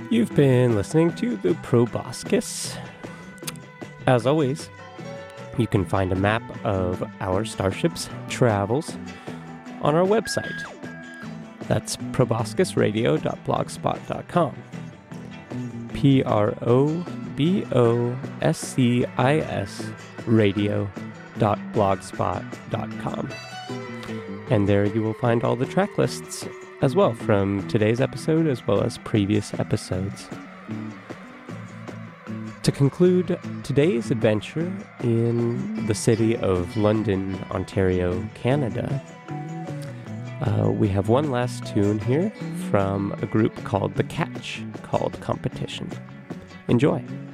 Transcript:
You've been listening to the Proboscis. As always, you can find a map of our starship's travels on our website. That's proboscisradio.blogspot.com. PROBOSCIS radio.blogspot.com. And there you will find all the track lists as well from today's episode as well as previous episodes. To conclude today's adventure in the city of London, Ontario, Canada, we have one last tune here from a group called The Catch, called Competition. Enjoy.